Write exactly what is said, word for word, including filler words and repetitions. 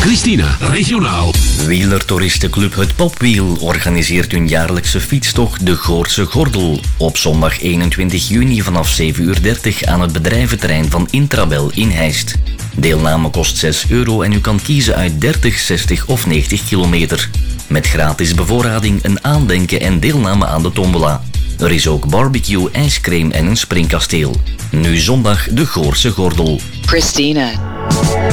Christina, regionaal. Wielertoeristenclub Het Popwiel organiseert hun jaarlijkse fietstocht de Goorse Gordel. Op zondag eenentwintig juni vanaf zeven uur dertig aan het bedrijventerrein van Intrabel in Heist. Deelname kost zes euro en u kan kiezen uit dertig, zestig of negentig kilometer. Met gratis bevoorrading, een aandenken en deelname aan de tombola. Er is ook barbecue, ijscream en een springkasteel. Nu zondag de Goorse Gordel. Christina.